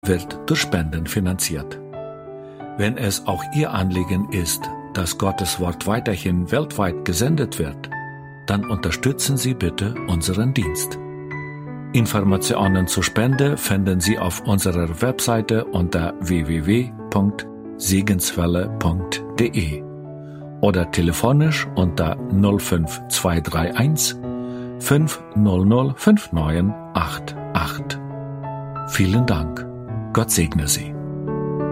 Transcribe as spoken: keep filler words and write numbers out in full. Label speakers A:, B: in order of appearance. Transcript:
A: wird durch Spenden finanziert. Wenn es auch Ihr Anliegen ist, dass Gottes Wort weiterhin weltweit gesendet wird, dann unterstützen Sie bitte unseren Dienst. Informationen zur Spende finden Sie auf unserer Webseite unter w w w punkt segenswelle punkt de oder telefonisch unter null fünf zwei drei eins fünf null null fünf neun acht acht. Vielen Dank. Gott segne Sie.